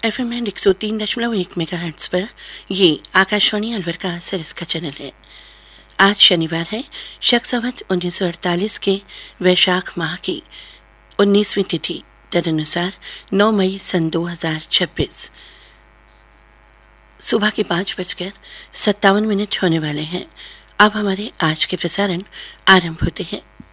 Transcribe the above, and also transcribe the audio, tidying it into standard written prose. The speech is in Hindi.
FM एंड 103.1 मेगाहर्ट्ज पर ये आकाशवाणी अलवर का सरिस का चैनल है। आज शनिवार है, शक 1948 के वैशाख माह की 19वीं तिथि, तदनुसार 9 मई सन 2026। सुबह के 5:57 होने वाले हैं। अब हमारे आज के प्रसारण आरंभ होते हैं।